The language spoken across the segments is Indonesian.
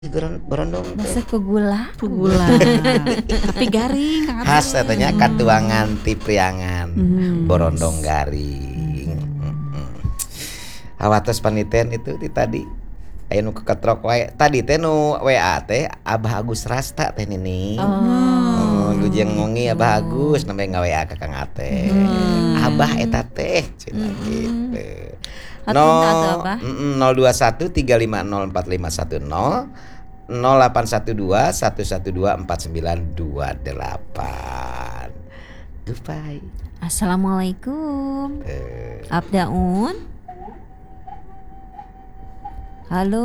Berondong Masak ke gula. Tapi garing Kang khas Abdul. katanya katuangan ti priangan borondong garing. Awatos paniten itu di tadi aya nu keketrok wae tadi teh nu WA teh Abah Agus Rasta teh nini. Lu jeung ngongi Abah Agus nembe ngaWA ka Kang Ate. Abah eta teh cenah kitu. Hatun atuh Abah. 021 350 4510 0812 112 4928. Goodbye. Assalamualaikum. Abdaun. Halo.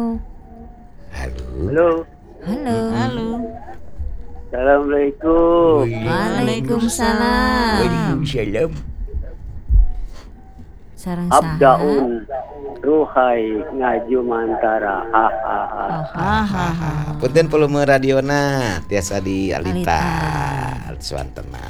Halo. Halo. Assalamualaikum. Waalaikumsalam. Waalaikumsalam. Sareng saha? Abdaun Ruhai ngaju mantara. Punten volume radiona tiasa di Alita Suantena.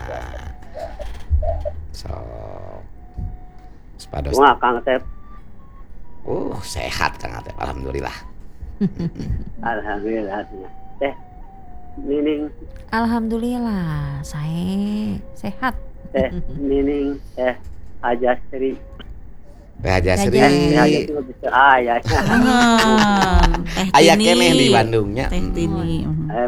Sok. Sepados. Wah, Kang Tep. Sehat Kang Atep, alhamdulillah. Alhamdulillah. Nining, Alhamdulillah, saya sehat. Nining, Ajastri. Haja Sri. Ya. Aya keneh di Bandungnya. Teh Tini.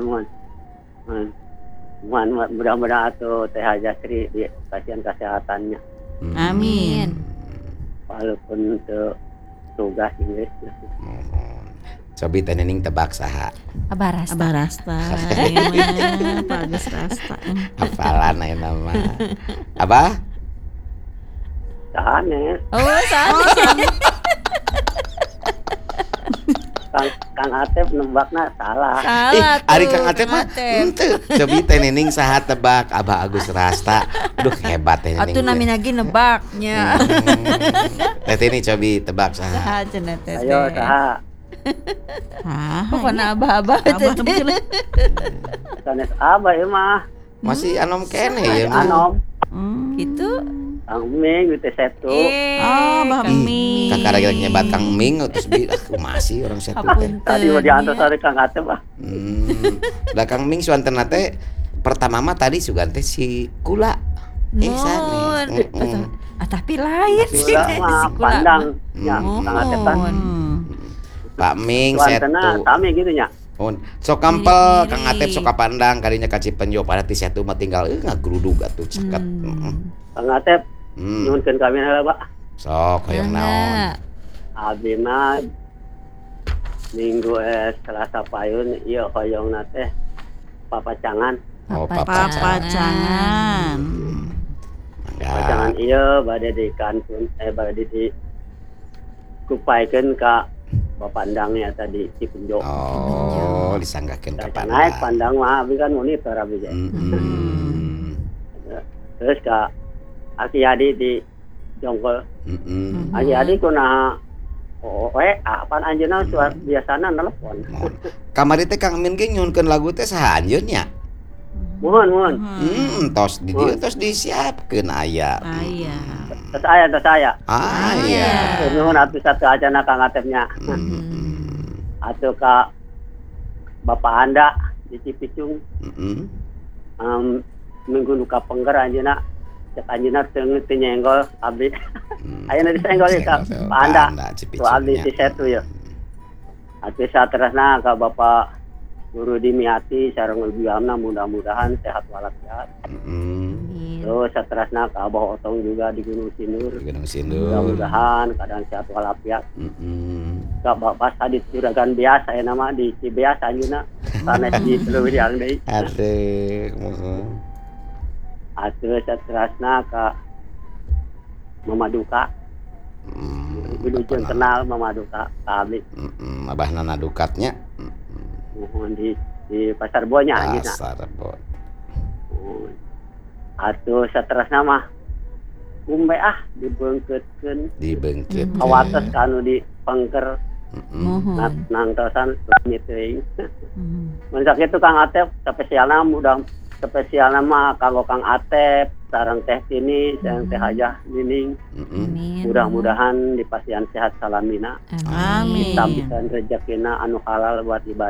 Mudah-mudahan atuh Teh Ajastri di pasien kesehatannya. Amin. Walaupun teu tugas Inggris. Cobi teh Nining tebak saha. Abah Rasta. Abah Rasta. Emang Pak Agus Rasta. Hafalan aya nama. Abah? Sahanes. Sanes. Kang Atep nembakna salah. Salah tuh. Ari Kang Atep mah henteu. Cobi teh Nining saha tebak Abah Agus Rasta. Aduh hebat teh Nining. Atuh nami lagi nebaknya. Teh Tini cobi tebak saha. Saha cenah teh. Ayo saha. Pokona abah-abah teh. Sanes abah ieu mah. Masih anom keneh ya. Anom. Gitu. Kang Ming teh setu. Bang Mi. Kakak lagi nyebat Kang Ming terus masih orang setu teh. Tadi mau diantos ari Kang Atep ah. Da Kang Ming suantena teh pertama mah tadi sugan teh si Kula. Sanes. Tapi lain sih Kula mah si Kula. pandang nya Kang Atep kan. Pak Ming Suantena setu. tami gitu nya. Sok kampel Kang Atep sok kapandang kadinya ka Cipenjo pada ti setu mah tinggal ngagrudug atuh cekat. Kang Atep nyuhunkeun kami heula, Pak. Sok hoyong naon. Abi mah minggu Selasa payun ieu hoyongna teh papacangan. Papacangan. Papacangan ieu bade dikantun bade di kupaikeun ka Bapandangnya tadi Cipenjo. Disanggakeun ka Naik pandang mah abi kan monitor abi ge. Terus ka Aki Adi di Jongkol. Aki Adi kunaha apaan anjeunna biasana nelpon. Kamari teh Kang Min ge nyuhunkeun lagu teh saha anjeun nya? Muhun. Tos di dieu tos disiapkeun aya. Terus aya. Iya. Nuhun atuh satu acana Kang Atepnya. Atuh ka Bapak Anda di Cipicung. Minggu nu ka Pengger anjeunna cek anjeunna teu nyenggol abdi. Ayeuna disenggol ka Pak Anda. Tu abdi di setu ya. Atuh saterusna ka Bapak Guru Dimiati sareng Ibuamna mudah-mudahan sehat walafiat. Terus saterusna ka Abah Otong juga di Gunung Sindur. Mudah-mudahan kadang sehat walafiat. Ka Bapak Sadit Juragan Biasa ya nama di Cibeas anjeunna. Sanes di Tuluwiang deui. Atuh saterusna ka Mama Duka. Wilujeng kenal Mama Duka ka abdi. Abah nana dukatnya. Mohon di Pasar Bonya anjeunna. Pasar Bo. Atuh saterusna mah kumbe dibeungkeutkeun. Awates kanu di Pengker. Nangtosan langit teuing. Mun sakitu Kang Atep spesialna mudah spesial nama kanggo Kang Atep, sareng Teh Tini, sareng Teh Hajah Nining. Amin. Mudah-mudahan dipasihan sehat salamina. Amin. Ditambihan rezekina anu halal buat